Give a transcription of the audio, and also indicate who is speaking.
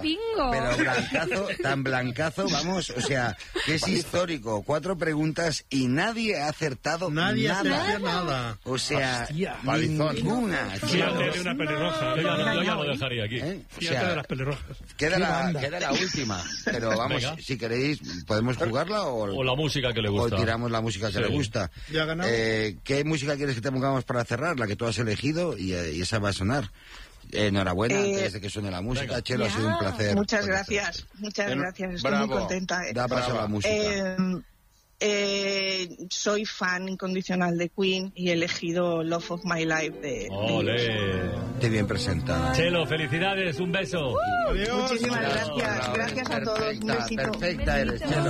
Speaker 1: bingo.
Speaker 2: Pero blancazo, tan blancazo, vamos, o sea, que es histórico. 4 preguntas y nadie ha acertado nada. O sea, ninguna.
Speaker 3: Fíjate de una pelirroja.
Speaker 4: Yo ya lo dejaría aquí.
Speaker 3: Fíjate de las pelirrojas.
Speaker 2: Queda la última. Pero vamos, si queréis, podemos jugarla o
Speaker 4: la música que le gusta.
Speaker 2: O tiramos la música que le gusta.
Speaker 3: ¿Ya ha ganado?
Speaker 2: ¿Qué música quieres que te pongamos para cerrar? La que tú has elegido y esa va a sonar. Enhorabuena antes de que suene la música. Venga. Chelo, ha sido un placer.
Speaker 5: Muchas gracias. Estoy muy contenta.
Speaker 2: Da paso a la música.
Speaker 5: Soy fan incondicional de Queen y he elegido Love of My Life de
Speaker 2: Te bien presentada.
Speaker 4: Chelo, felicidades, un beso.
Speaker 5: Muchísimas gracias. Gracias a todos. Un besito.
Speaker 2: Perfecta eres, Chelo.